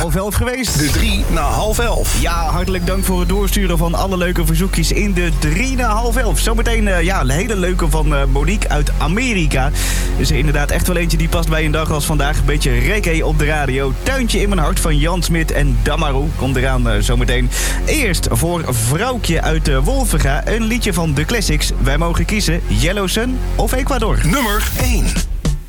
11:30 geweest. De 3 na 10:30. Ja, hartelijk dank voor het doorsturen van alle leuke verzoekjes in de 3 na 11:30. Zometeen een hele leuke van Monique uit Amerika. Dus inderdaad echt wel eentje die past bij een dag als vandaag. Een beetje reggae op de radio. Tuintje in mijn hart van Jan Smit en Damaru. Komt eraan zometeen. Eerst voor Vrouwtje uit Wolvenga een liedje van de Classics. Wij mogen kiezen Yellow Sun of Ecuador. Nummer 1.